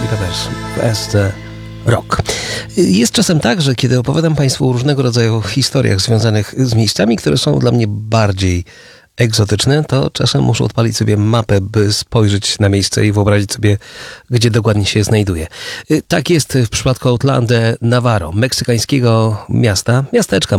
Chili Peppers as the Rock. Jest czasem tak, że kiedy opowiadam Państwu o różnego rodzaju historiach związanych z miejscami, które są dla mnie bardziej egzotyczne, to czasem muszę odpalić sobie mapę, by spojrzeć na miejsce i wyobrazić sobie, gdzie dokładnie się znajduje. Tak jest w przypadku Outland de Navarro, meksykańskiego miasteczka,